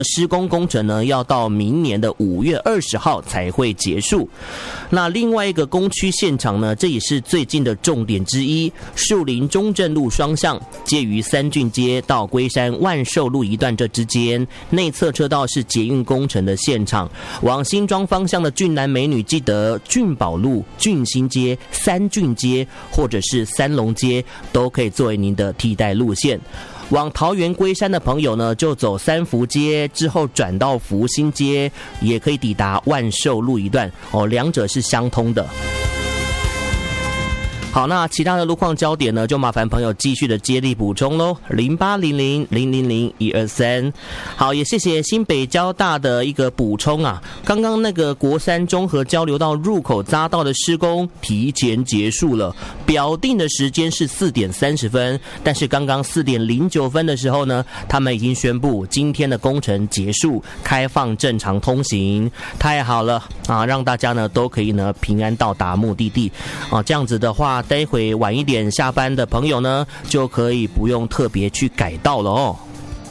施工工程呢要到明年的5月20号才会结束。那另外一个工区现场呢，这也是最近的重点之一，树林中正路双向介于三郡街到龟山万寿路一段这之间，内侧车道是捷运工程的现场。往新庄方向的俊男美女，记得俊宝路、俊新街、三郡街或者是三龙街都可以作为您的替代路线。往桃园龟山的朋友呢，就走三福街之后转到福兴街，也可以抵达万寿路一段哦，两者是相通的。好，那其他的路况焦点呢，就麻烦朋友继续的接力补充咯，0800000123。好，也谢谢新北交大的一个补充啊，刚刚那个国三中和交流道入口匝道的施工提前结束了，表定的时间是4点30分，但是刚刚4点09分的时候呢，他们已经宣布今天的工程结束，开放正常通行，太好了啊，让大家呢都可以呢平安到达目的地啊，这样子的话，待会晚一点下班的朋友呢，就可以不用特别去改道了哦。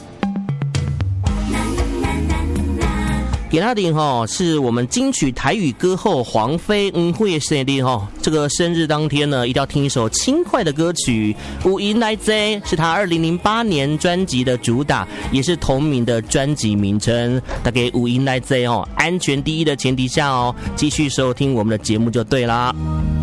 给他顶是我们金曲台语歌后黄飞会生日这个生日当天呢，一定要听一首轻快的歌曲《有因来坐》，是他2008年专辑的主打，也是同名的专辑名称。大家有因来坐安全第一的前提下继续收听我们的节目就对啦。